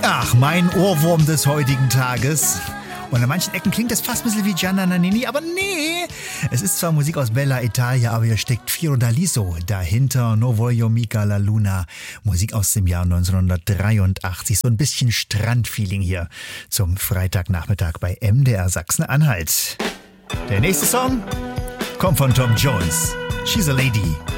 Ach, mein Ohrwurm des heutigen Tages. Und an manchen Ecken klingt das fast ein bisschen wie Gianna Nannini, aber nee. Es ist zwar Musik aus Bella Italia, aber hier steckt Fiordaliso dahinter. No voglio mica la luna. Musik aus dem Jahr 1983. So ein bisschen Strandfeeling hier zum Freitagnachmittag bei MDR Sachsen-Anhalt. Der nächste Song kommt von Tom Jones. She's a Lady.